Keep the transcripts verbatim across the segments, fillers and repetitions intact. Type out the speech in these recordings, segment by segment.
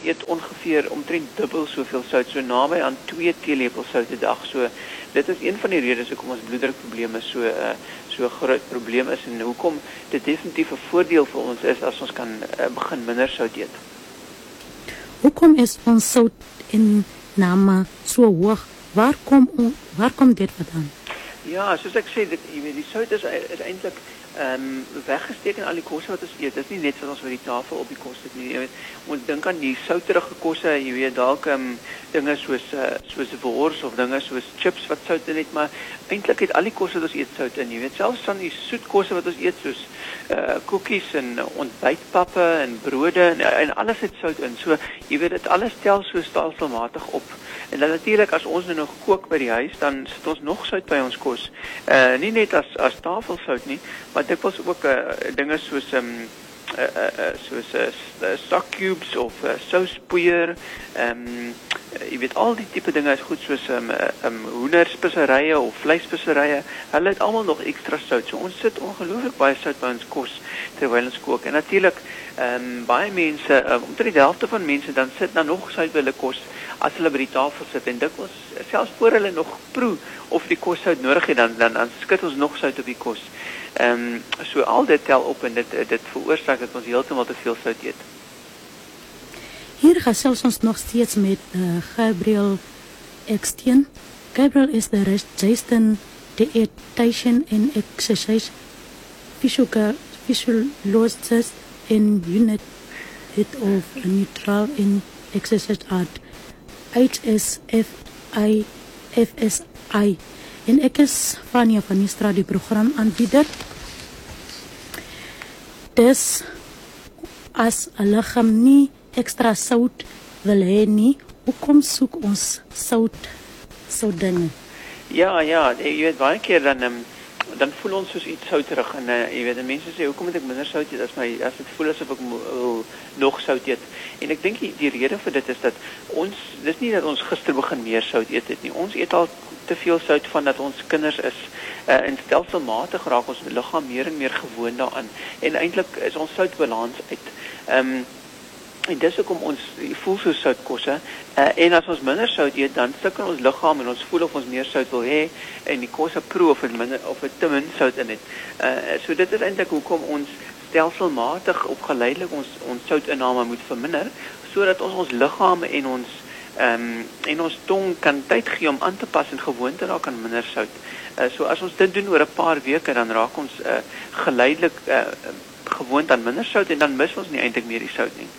eet ongeveer omtrent dubbel soveel sout, so naby aan twee teelepels sout 'n dag. So dit is een van die redes hoekom ons bloeddrukprobleme so uh, so 'n groot probleem is en hoekom dit definitief 'n voordeel vir ons is as ons kan uh, begin minder sout eet. Hoekom is ons soutinname so hoog? Waar kom on, waar kom dit vandaan? Ja, soos ek sê, dit, jy weet, die sout is, is eintlik um, weggesteek in al die kosse wat ons eet. Dit is nie net wat ons by die tafel op die kos sit nie. Jy weet, ons dink aan die souterige kosse, jy weet, dalk um, dinge soos uh, soos wors of dinge soos chips wat sout in het, maar eintlik het al die kosse wat ons eet sout in. Jy weet, selfs van die soetkosse wat ons eet soos uh, koekies en ontbytpappe en brode en, en alles het sout in. So, jy weet, dit alles tel so stelselmatig op. En dan natuurlik as ons nou nog kook by die huis, dan sit ons nog sout by ons kos. Uh nie net as as tafelsout nie, maar dikwels ook uh, dinge soos um uh, uh, uh, soos uh, stock cubes of uh, souspoeier. Um uh, jy weet al die tipe dinge is goed soos um, uh, um hoenderspeserye of vleisspeserye. Hulle het almal nog ekstra sout. So ons sit ongelooflik baie sout by ons kos terwyl ons kook. En natuurlik um baie mense, uh, omtrent die helfte van mense dan sit dan nog sout by hulle kos as hulle by die tafel sit en dikwels selfs voor hulle nog proe of die kos sout nodig het, dan dan, dan skit ons nog sout op die kos. Ehm um, so al dit tel op en dit dit veroorsaak dat ons heeltemal te veel sout eet. Hier gesels ons nog steeds met uh, Gabriel Eksteen. Gabriel is the resident dietitian and exercise physiologist in unit head of neutral in exercise art. H S F I F S I en ek is Vania van Nistra, die programaanbieder. Dus as 'n liggaam nie ekstra sout wil hê nie, hoekom soek ons sout sout dinge? Ja, ja, jy weet baie keer dan um, dan voel ons soos iets souterig en uh, jy weet, mense sê hoekom moet ek minder sout eet as my as dit voel asof ek wil nog sout eet. En ek dink die, die rede vir dit is dat ons dis nie dat ons gister begin meer sout eet het nie. Ons eet al te veel sout van dat ons kinders is uh, en stelselmatig raak ons liggaam meer en meer gewoond daaraan. En eintlik is ons soutbalans uit. Ehm um, En dis hoekom ons voel so soutkosse. Uh, en as ons minder sout eet, dan sukkel ons liggaam en ons voel of ons meer sout wil hê en die kosse proe of dit minder of dit te min sout in het. Uh, so dit is eintlik hoekom ons stelselmatig op geleidelik ons ons soutinname moet verminder sodat ons ons liggaam en ons ehm um, en ons tong kan tyd gee om aan te pas en gewoond te raak aan minder sout. Uh, so as ons dit doen oor 'n paar weke, dan raak ons uh, geleidelik uh, gewoond aan minder sout en dan mis ons nie eintlik meer die sout nie.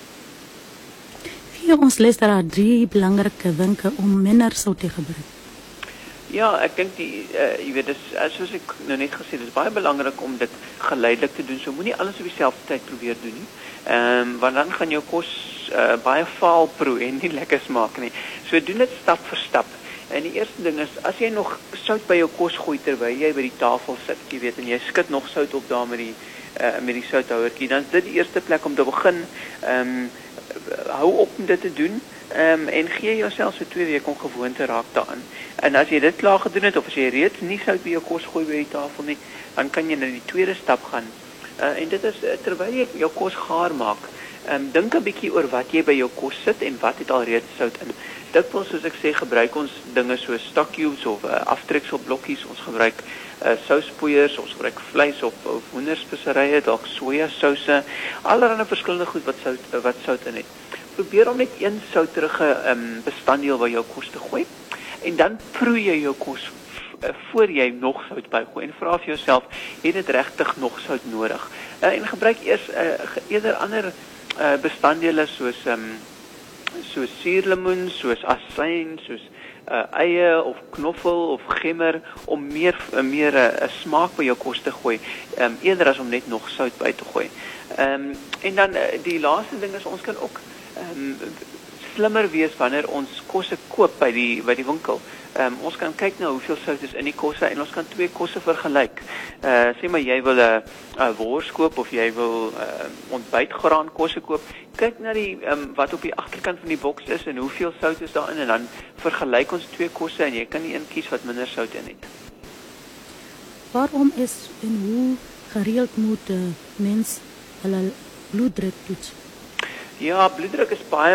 Hier ons lees daar drie belangrike wenke om minder sout te gebruik. Ja, ek dink die uh, jy weet dis soos ek nou net gesê, dit is baie belangrik om dit geleidelik te doen. So moenie alles op dieselfde tyd probeer doen nie. Ehm um, want dan gaan jou kos uh, baie vaal proe en nie lekker smaak nie. So doen dit stap vir stap. En die eerste ding is as jy nog sout by jou kos gooi terwyl jy by die tafel sit, jy weet, en jy skit nog sout op daar met die uh, met die southouertjie, dan is dit die eerste plek om te begin. Ehm um, hou op om dit te doen um, en gee jouself so twee weke om gewoon te raak daaraan. En as jy dit klaar gedoen het of as jy reeds nie sout by jou kos gooi by die tafel nie, dan kan jy na die tweede stap gaan. Uh, en dit is uh, terwyl jy jou kos gaar maak, um, dink 'n bietjie oor wat jy by jou kos sit en wat het al reeds sout in. Dikwels, soos ek sê, gebruik ons dinge so stock cubes of uh, aftrekselblokkies, ons gebruik uh, souspoeiers, ons gebruik vleis of, of hoenderspeserye, dalk sojasouse, allerlei verskillende goed wat sout uh, wat sout in het. Probeer om net een souterige um, bestanddeel by jou kos te gooi en dan proe jy jou kos uh, voor jy nog sout bygooi en vra vir jouself, het dit regtig nog sout nodig? Uh, en gebruik eers uh, eerder ander uh, bestanddele soos um, soos suurlemoen, soos asyn, soos uh, eie of knoffel of gemmer om meer uh, meer 'n uh, smaak by jou kos te gooi, um, eerder as om net nog sout by te gooi. Um, en dan uh, die laaste ding is ons kan ook um, slimmer wees wanneer ons kosse koop by die by die winkel. Um, ons kan kyk na hoeveel sout is in die kosse en ons kan twee kosse vergelyk. Uh, sê maar jy wil 'n uh, wors koop of jy wil uh, ontbytgraan kosse koop. Kyk na die um, wat op die agterkant van die boks is en hoeveel sout is daarin en dan vergelyk ons twee kosse en jy kan die een kies wat minder sout in het. Waarom is en hoe gereeld moet uh, mens hulle bloeddruk toets? Ja, bloeddruk is baie